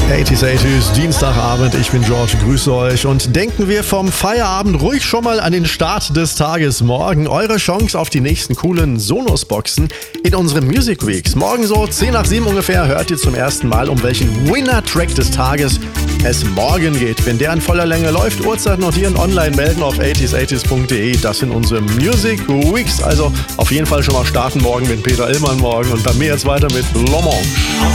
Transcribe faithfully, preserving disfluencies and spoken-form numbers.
achtziger achtziger, Dienstagabend, ich bin George, grüße euch und denken wir vom Feierabend ruhig schon mal an den Start des Tages morgen. Eure Chance auf die nächsten coolen Sonos-Boxen in unseren Music Weeks. Morgen so zehn nach sieben ungefähr hört ihr zum ersten Mal, um welchen Winner-Track des Tages es morgen geht. Wenn der in voller Länge läuft, Uhrzeit notieren, online melden auf achtziger achtziger punkt de. Das sind unsere Music Weeks. Also auf jeden Fall schon mal starten morgen mit Peter Illmann morgen und bei mir jetzt weiter mit Lomonge.